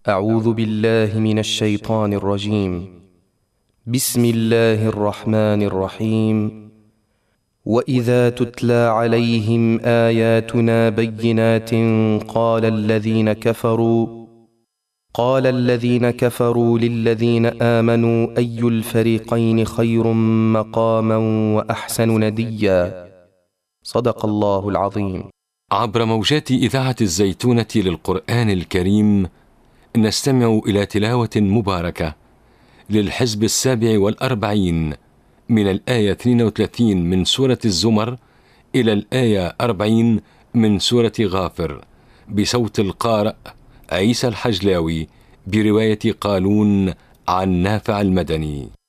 أعوذ بالله من الشيطان الرجيم. بسم الله الرحمن الرحيم. وإذا تتلى عليهم آياتنا بينات قال الذين كفروا للذين آمنوا أي الفريقين خير مقاما وأحسن نديا. صدق الله العظيم. عبر موجات إذاعة الزيتونة للقرآن الكريم نستمع إلى تلاوة مباركة للحزب 47 من الآية 32 من سورة الزمر إلى الآية 40 من سورة غافر، بصوت القارئ عيسى الحجلاوي، برواية قالون عن نافع المدني.